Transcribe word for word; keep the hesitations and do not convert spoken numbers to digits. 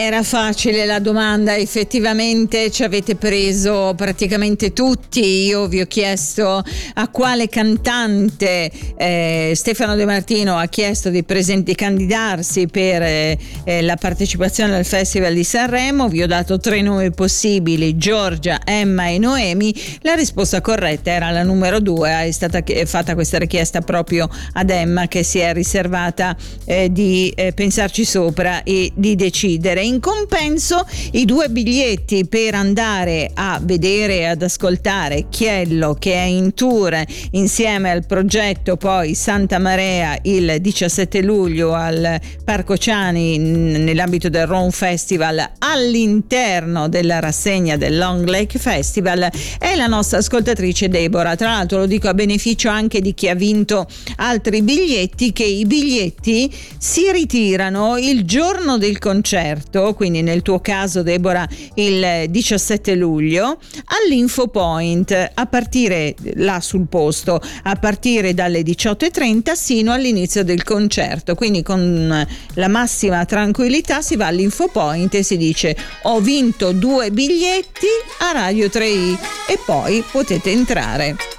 Era facile la domanda, effettivamente ci avete preso praticamente tutti. Io vi ho chiesto a quale cantante eh, Stefano De Martino ha chiesto di, present- di candidarsi per eh, la partecipazione al Festival di Sanremo. Vi ho dato tre nomi possibili: Giorgia, Emma e Noemi. La risposta corretta era la numero due. È stata fatta questa richiesta proprio ad Emma, che si è riservata eh, di eh, pensarci sopra e di decidere. In compenso i due biglietti per andare a vedere e ad ascoltare Chiello, che è in tour insieme al progetto poi Santa Marea il diciassette luglio al Parco Ciani nell'ambito del Rome Festival, all'interno della rassegna del Long Lake Festival, è la nostra ascoltatrice Deborah. Tra l'altro lo dico a beneficio anche di chi ha vinto altri biglietti, che i biglietti si ritirano il giorno del concerto, quindi nel tuo caso Deborah il diciassette luglio, all'Info Point a partire là sul posto a partire dalle diciotto e trenta sino all'inizio del concerto. Quindi con la massima tranquillità si va all'Info Point e si dice: ho vinto due biglietti a Radio tre i, e poi potete entrare.